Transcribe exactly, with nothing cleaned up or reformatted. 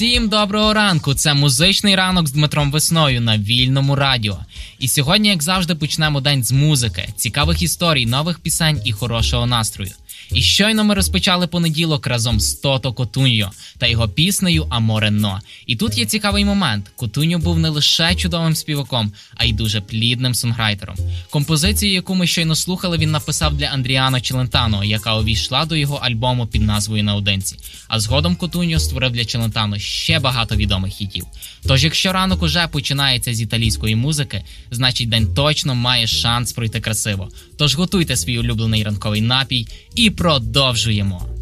Всім доброго ранку! Це музичний ранок з Дмитром Весною на Вільному радіо. І сьогодні, як завжди, почнемо день з музики, цікавих історій, нових пісень і хорошого настрою. І щойно ми розпочали понеділок разом з Тото Котуньо та його піснею «Аморе Но». І тут є цікавий момент. Котуньо був не лише чудовим співаком, а й дуже плідним сонграйтером. Композицію, яку ми щойно слухали, він написав для Андріано Челентано, яка увійшла до його альбому під назвою «Наодинці». А згодом Котуньо створив для Челентано ще багато відомих хітів. Тож, якщо ранок уже починається з італійської музики, значить день точно має шанс пройти красиво. Тож готуйте свій улюблений ранковий напій і продовжуємо.